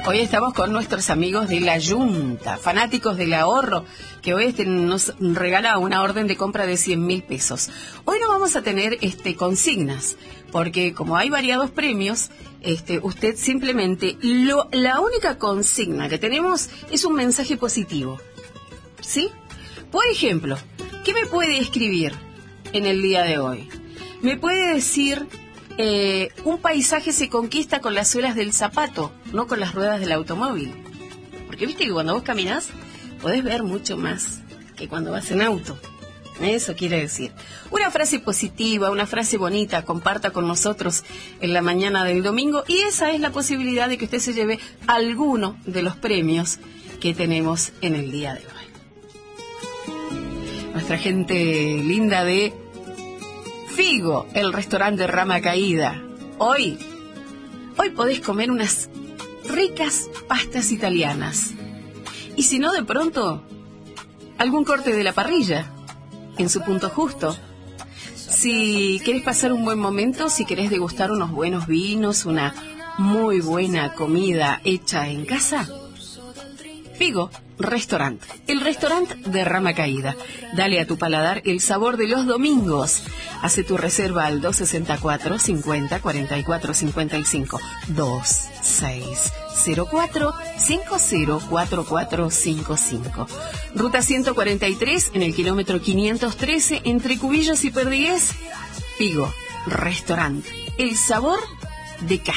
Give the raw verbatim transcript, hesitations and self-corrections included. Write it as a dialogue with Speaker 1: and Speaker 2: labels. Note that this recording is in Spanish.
Speaker 1: Hoy estamos con nuestros amigos de la Yunta, fanáticos del ahorro, que hoy este nos regala una orden de compra de cien mil pesos. Hoy no vamos a tener este consignas, porque como hay variados premios, este, usted simplemente, lo, la única consigna que tenemos es un mensaje positivo, ¿sí? Por ejemplo, ¿qué me puede escribir en el día de hoy? Me puede decir... Eh, un paisaje se conquista con las suelas del zapato, no con las ruedas del automóvil. Porque viste que cuando vos caminás podés ver mucho más que cuando vas en auto. Eso quiere decir. Una frase positiva, una frase bonita, comparta con nosotros en la mañana del domingo, y esa es la posibilidad de que usted se lleve alguno de los premios que tenemos en el día de hoy. Nuestra gente linda de Figo, el restaurante Rama Caída. Hoy, hoy podés comer unas ricas pastas italianas. Y si no, de pronto, algún corte de la parrilla, en su punto justo. Si querés pasar un buen momento, si querés degustar unos buenos vinos, una muy buena comida hecha en casa, Figo Restaurante, el restaurante de Rama Caída. Dale a tu paladar el sabor de los domingos. Hace tu reserva al dos sesenta y cuatro, cincuenta, cuarenta y cuatro cincuenta y cinco. dos seis cero cuatro, cinco cero cuatro cuatro cinco cinco. Ruta ciento cuarenta y tres, en el kilómetro quinientos trece, entre Cubillos y Perdigués. Figo Restaurante, el sabor de casa.